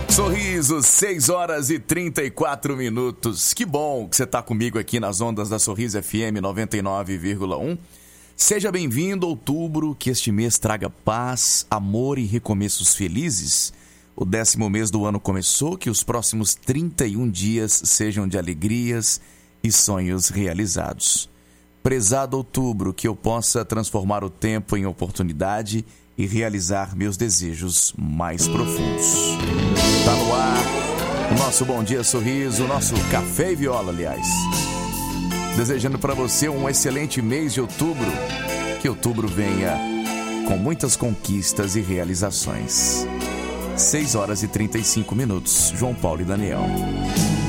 Sorriso, 6 horas e 34 minutos. Que bom que você está comigo aqui nas ondas da Sorriso FM 99,1. Seja bem-vindo, outubro, que este mês traga paz, amor e recomeços felizes. O 10º mês do ano começou, que os próximos 31 dias sejam de alegrias e sonhos realizados. Prezado outubro, que eu possa transformar o tempo em oportunidade e realizar meus desejos mais profundos. Tá no ar o nosso Bom Dia Sorriso, o nosso Café e Viola, aliás. Desejando para você um excelente mês de outubro, que outubro venha com muitas conquistas e realizações. 6 horas e 35 minutos, João Paulo e Daniel.